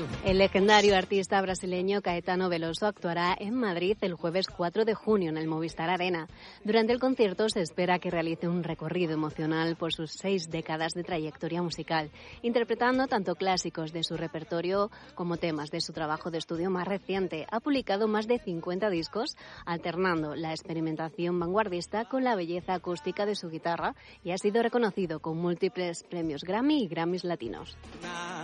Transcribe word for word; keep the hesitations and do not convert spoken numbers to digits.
El legendario artista brasileño Caetano Veloso actuará en Madrid el jueves cuatro de junio en el Movistar Arena. Durante el concierto se espera que realice un recorrido emocional por sus seis décadas de trayectoria musical, interpretando tanto clásicos de su repertorio como temas de su trabajo de estudio más reciente. Ha publicado más de cincuenta discos, alternando la experimentación vanguardista con la belleza acústica de su guitarra, y ha sido reconocido con múltiples premios Grammy y Grammys latinos.